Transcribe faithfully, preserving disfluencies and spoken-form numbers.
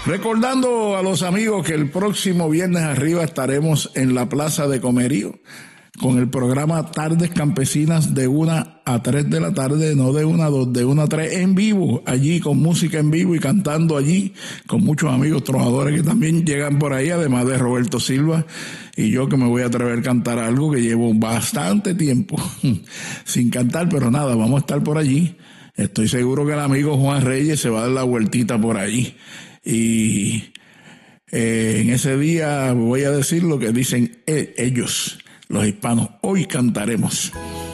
Recordando a los amigos que el próximo viernes arriba estaremos en la Plaza de Comerío con el programa Tardes Campesinas de una a tres de la tarde, no de una a dos, de una a tres en vivo, allí con música en vivo y cantando allí con muchos amigos trovadores que también llegan por ahí, además de Roberto Silva y yo, que me voy a atrever a cantar algo que llevo bastante tiempo sin cantar, pero nada, vamos a estar por allí. Estoy seguro que el amigo Juan Reyes se va a dar la vueltita por allí. Y eh, en ese día voy a decir lo que dicen eh, ellos, los hispanos. Hoy cantaremos.